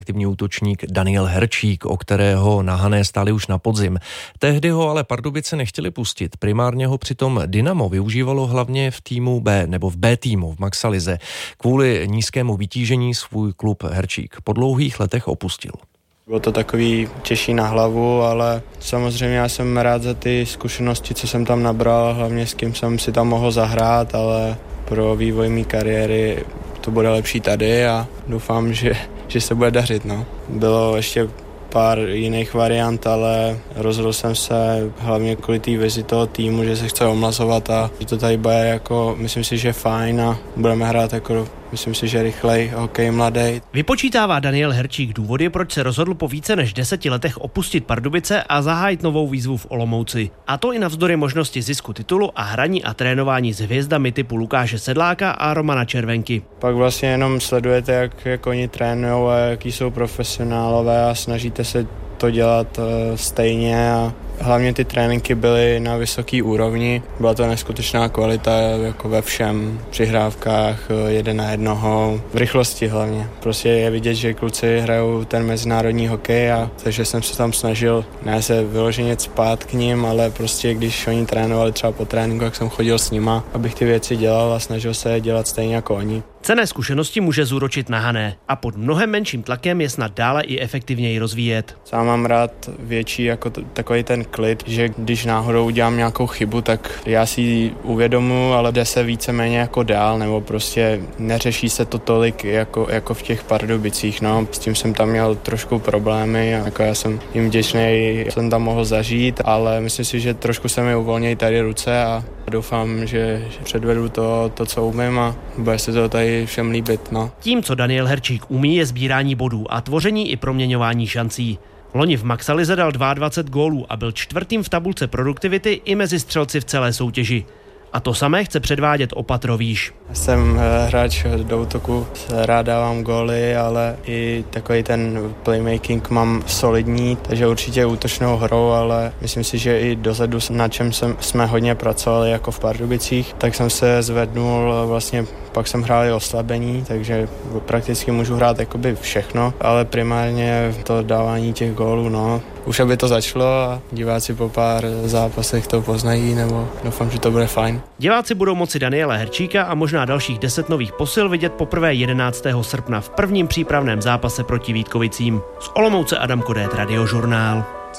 Aktivní útočník Daniel Herčík, o kterého na Hané stáli už na podzim. Tehdy ho ale Pardubice nechtěli pustit. Primárně ho přitom Dynamo využívalo hlavně v týmu B nebo v B týmu v Maxalize. Kvůli nízkému vytížení svůj klub Herčík po dlouhých letech opustil. Bylo to takový těžší na hlavu, ale samozřejmě já jsem rád za ty zkušenosti, co jsem tam nabral, hlavně s kým jsem si tam mohl zahrát, ale pro vývoj mé kariéry to bude lepší tady a doufám, že se bude dařit. No. Bylo ještě pár jiných variant, ale rozhodl jsem se hlavně kvůli té vizi toho týmu, že se chce omlazovat a že to tady bude jako, myslím si, že fajn a budeme hrát jako, myslím si, že rychlej hokej mladý. Vypočítává Daniel Herčík důvody, proč se rozhodl po více než 10 letech opustit Pardubice a zahájit novou výzvu v Olomouci. A to i navzdory možnosti zisku titulu a hraní a trénování s hvězdami typu Lukáše Sedláka a Romana Červenky. Pak vlastně jenom sledujete, jak oni trénujou a jaký jsou profesionálové a snažíte se to dělat stejně a hlavně ty tréninky byly na vysoké úrovni. Byla to neskutečná kvalita jako ve všem, přihrávkách, 1 na 1, v rychlosti hlavně. Prostě je vidět, že kluci hrajou ten mezinárodní hokej a takže jsem se tam snažil ne se vyloženě spát k ním, ale prostě když oni trénovali třeba po tréninku, jak jsem chodil s nima, abych ty věci dělal a snažil se je dělat stejně jako oni. Cenné zkušenosti může zúročit na Hané a pod mnohem menším tlakem je snad dále i efektivněji rozvíjet. Sám mám rád větší jako takový ten klid, že když náhodou udělám nějakou chybu, tak já si ji uvědomuji, ale jde se víceméně jako dál, nebo prostě neřeší se to tolik jako v těch Pardubicích. No. S tím jsem tam měl trošku problémy a jako já jsem jim vděčný, jsem tam mohl zažít, ale myslím si, že trošku se mi uvolnějí tady ruce a doufám, že předvedu to, co umím a bude se to tady všem líbit. No. Tím, co Daniel Herčík umí, je sbírání bodů a tvoření i proměňování šancí. Loni v Maxalize dal 22 gólů a byl 4. v tabulce produktivity i mezi střelci v celé soutěži. A to samé chce předvádět o patro výš. Jsem hráč do útoku, rád dávám góly, ale i takový ten playmaking mám solidní, takže určitě útočnou hrou, ale myslím si, že i dozadu, na čem jsme hodně pracovali jako v Pardubicích, tak jsem se zvednul, vlastně pak jsem hrál i oslabení, takže prakticky můžu hrát jakoby všechno, ale primárně to dávání těch gólů, no. Už aby to začalo a diváci po pár zápasech to poznají, nebo doufám, že to bude fajn. Diváci budou moci Daniela Herčíka a možná dalších 10 nových posil vidět poprvé 11. srpna v prvním přípravném zápase proti Vítkovicím. Z Olomouce Adam Kodét, Radiožurnál.